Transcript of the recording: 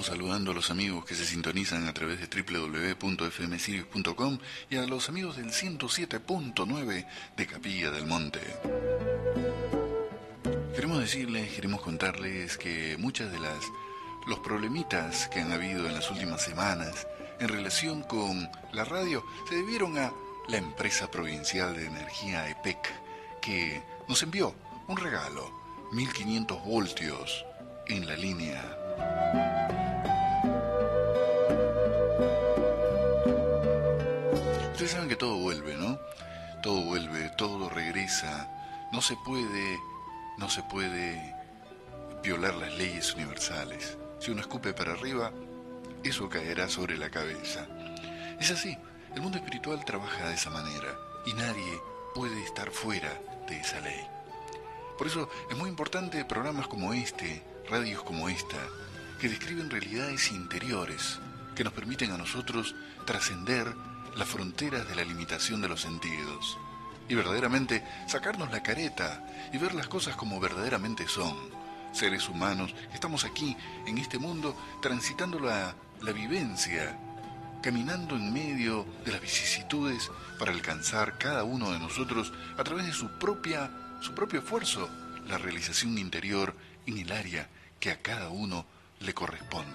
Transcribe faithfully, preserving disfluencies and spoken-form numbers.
Estamos saludando a los amigos que se sintonizan a través de doble u doble u doble u punto f m sirius punto com y a los amigos del ciento siete punto nueve de Capilla del Monte. Queremos decirles, queremos contarles que muchas de las los problemitas que han habido en las últimas semanas en relación con la radio se debieron a la empresa provincial de energía E P E C, que nos envió un regalo, mil quinientos voltios en la línea. Ustedes saben que todo vuelve, ¿no? Todo vuelve, todo regresa. No se puede, no se puede violar las leyes universales. Si uno escupe para arriba, eso caerá sobre la cabeza. Es así, el mundo espiritual trabaja de esa manera y nadie puede estar fuera de esa ley. Por eso es muy importante programas como este, radios como esta, que describen realidades interiores, que nos permiten a nosotros trascender las fronteras de la limitación de los sentidos y verdaderamente sacarnos la careta y ver las cosas como verdaderamente son. Seres humanos que estamos aquí en este mundo transitando la, la vivencia, caminando en medio de las vicisitudes para alcanzar cada uno de nosotros a través de su propia, su propio esfuerzo, la realización interior en el área que a cada uno le corresponde.